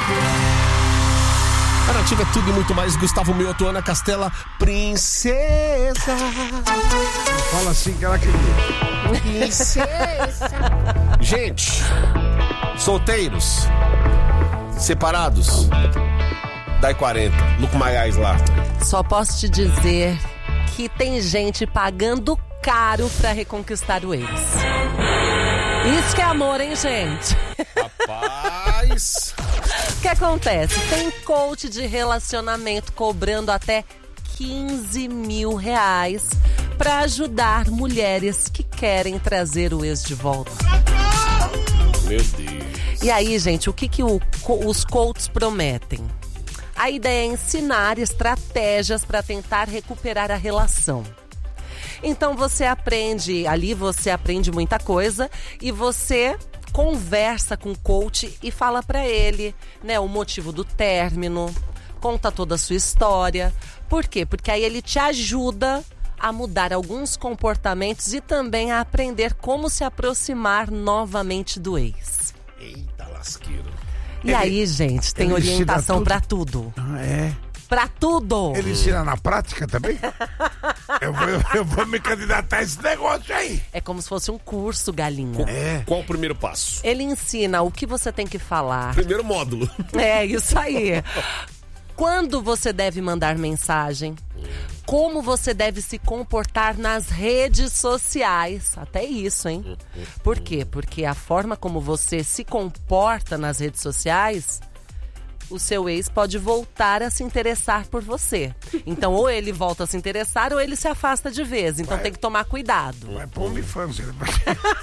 A Nativa é tudo e muito mais. Gustavo Mioto, Ana Castela, princesa. Fala assim que ela queria. Princesa. Gente, solteiros, separados, dai 40. Luco Maiás lá. Só posso te dizer que tem gente pagando caro pra reconquistar o ex. Isso que é amor, hein, gente? Rapaz. O que acontece? Tem coach de relacionamento cobrando até R$15.000 pra ajudar mulheres que querem trazer o ex de volta. Meu Deus. E aí, gente, o que os coaches prometem? A ideia é ensinar estratégias para tentar recuperar a relação. Então você aprende muita coisa e você conversa com o coach e fala para ele, né, o motivo do término, conta toda a sua história. Por quê? Porque aí ele te ajuda a mudar alguns comportamentos e também a aprender como se aproximar novamente do ex. Eita lasqueiro. E aí, gente, tem orientação para tudo. Ah, é? Pra tudo! Ele ensina na prática também? eu vou me candidatar a esse negócio aí. É como se fosse um curso, galinha. Qual o primeiro passo? Ele ensina o que você tem que falar. Primeiro módulo. É, isso aí. Quando você deve mandar mensagem, como você deve se comportar nas redes sociais. Até isso, hein? Por quê? Porque a forma como você se comporta nas redes sociais, o seu ex pode voltar a se interessar por você. Então, ou ele volta a se interessar, ou ele se afasta de vez. Então, tem que tomar cuidado. Vai pro OnlyFans, ele vai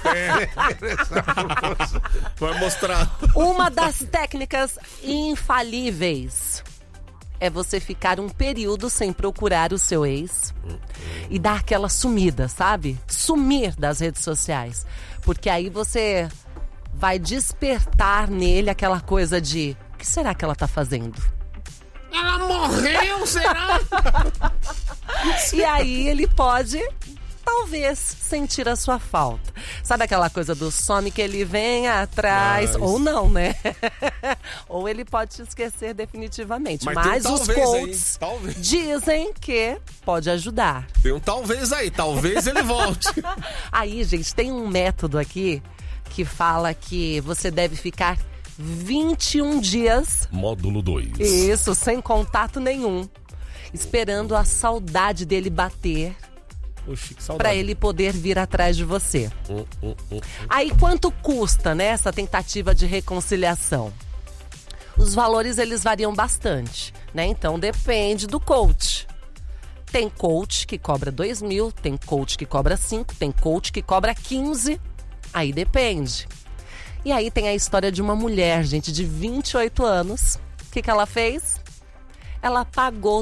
Vai mostrar. Uma das técnicas infalíveis é você ficar um período sem procurar o seu ex e dar aquela sumida, sabe? Sumir das redes sociais. Porque aí você vai despertar nele aquela coisa de: o que será que ela tá fazendo? Ela morreu, será? E aí ele pode, talvez, sentir a sua falta. Sabe aquela coisa do some que ele vem atrás? Ou não, né? Ou ele pode te esquecer definitivamente. Mas os coaches dizem que pode ajudar. Tem um talvez aí, talvez ele volte. Aí, gente, tem um método aqui que fala que você deve ficar 21 dias. Módulo 2. Isso, sem contato nenhum. Esperando a saudade dele bater. Oxi, que saudade. Pra ele poder vir atrás de você. Aí quanto custa, né, essa tentativa de reconciliação? Os valores, eles variam bastante, né? Então depende do coach. Tem coach que cobra 2.000, tem coach que cobra 5, tem coach que cobra 15. Aí depende. E aí tem a história de uma mulher, gente, de 28 anos. O que ela fez? Ela pagou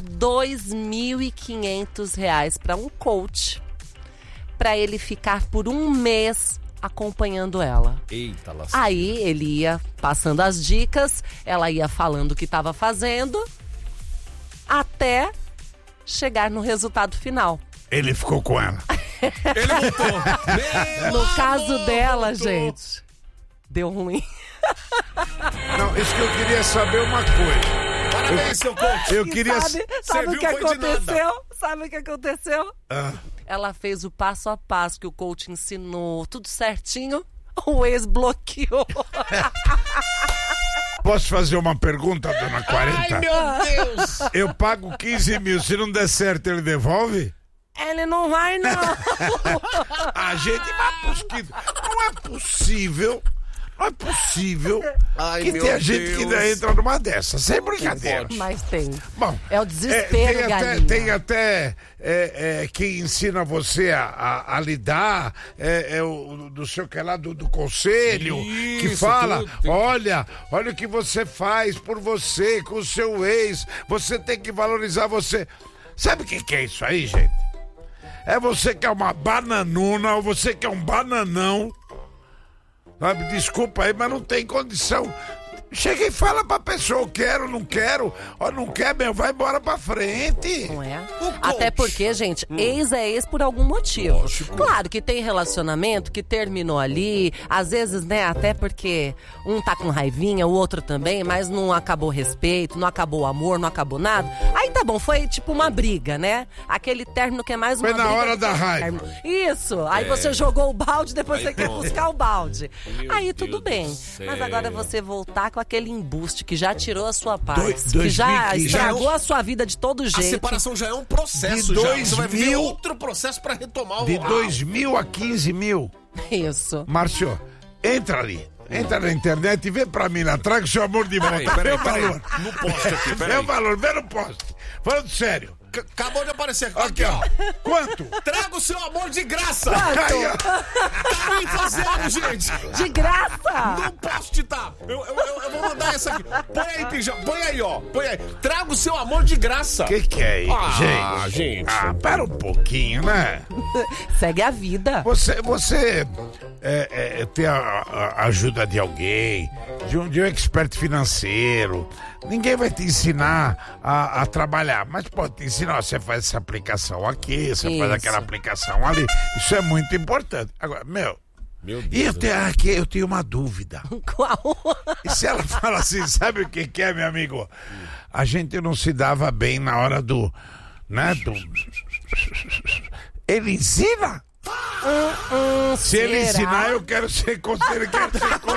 R$2.500 para um coach, para ele ficar por um mês acompanhando ela. Eita, lasqueira. Aí ele ia passando as dicas, ela ia falando o que estava fazendo, até chegar no resultado final. Ele ficou com ela. Ele voltou. No caso dela, gente, deu ruim. Não, isso que eu queria saber uma coisa. Parabéns, seu coach. Eu queria... Sabe o que aconteceu? Sabe o que aconteceu? Ah. Ela fez o passo a passo que o coach ensinou, tudo certinho. O ex bloqueou. Posso fazer uma pergunta, dona 40? Ai, meu Deus. Eu pago 15.000, se não der certo, ele devolve? Ele não vai, não. A gente vai pros que... Não é possível... Não é possível Ai, que meu tenha gente Deus. que ainda entra numa dessa. Sem brincadeira. Mas tem. Bom, É o desespero, galinha. Tem até quem ensina você a lidar, do seu que lá, do conselho, Isso, que fala, tudo. olha o que você faz por você, com o seu ex, você tem que valorizar você. Sabe o que é isso aí, gente? É você que é uma bananona, ou você que é um bananão, sabe? Desculpa aí, mas não tem condição. Chega e fala pra pessoa, eu quero, não quero. Ó, não quer, meu, vai embora pra frente. Não é? Até porque, gente, ex é ex por algum motivo. Lógico. Claro que tem relacionamento que terminou ali, às vezes, né, até porque um tá com raivinha, o outro também, mas não acabou o respeito, não acabou o amor, não acabou nada. Aí tá bom, foi tipo uma briga, né? Aquele término que é mais uma Foi na briga hora do da que raiva. término. Isso, aí você jogou o balde, depois Aí você quer pronto. buscar o balde. Aí tudo Deus bem. do céu. Mas agora você voltar com aquele embuste que já tirou a sua paz, Dois- que já 2015, estragou a sua vida de todo A jeito. separação já é um processo, De já. Você vai viver 2000 outro processo pra retomar o... De 2.000 a 15.000. Isso. Márcio, entra ali. Entra na internet e vê pra mim lá. Traga o seu amor de volta. Vê o valor. No poste aqui, Vê peraí. o valor, vê no poste. Falando sério. Acabou de aparecer aqui, Aqui, ó. Quanto? Traga o seu amor de graça. Aí, ó. Tá bem fazendo, gente. De graça! No poste tá. Eu vou mandar essa aqui. Põe aí, Pijão. Põe aí, ó. Põe aí. Traga o seu amor de graça. Que é isso, Ah, gente? gente. Ah, pera um pouquinho, né? Segue a vida. Você ter a ajuda de alguém, de um expert financeiro. Ninguém vai te ensinar a trabalhar, mas pode te ensinar. Ó, você faz essa aplicação aqui, você faz Isso. aquela aplicação ali. Isso é muito importante. Agora, meu Meu e eu tenho uma dúvida. Qual? E se ela fala assim, sabe o que é, meu amigo? A gente não se dava bem na hora do... Né, Ele ensina? Se ele será? ensinar, eu quero ser conselheiro, quero ser